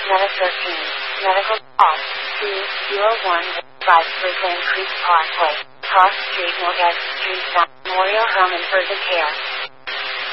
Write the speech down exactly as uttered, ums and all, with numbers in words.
Meta thirteen. Medical call. two zero one five Brisbane Creek Parkway. Cross Street North Street South Memorial Home and Urgent Care.